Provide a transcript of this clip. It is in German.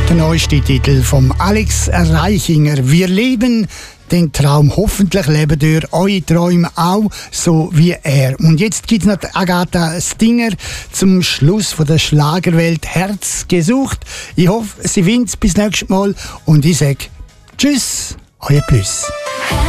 Der neueste Titel vom Alex Reichinger. Wir leben den Traum. Hoffentlich lebt ihr eure Träume auch so wie er. Und jetzt gibt es noch Agatha Stinger zum Schluss von der Schlagerwelt. Herz gesucht. Ich hoffe, sie winnt bis nächstes Mal. Und ich sage Tschüss, euer Plus.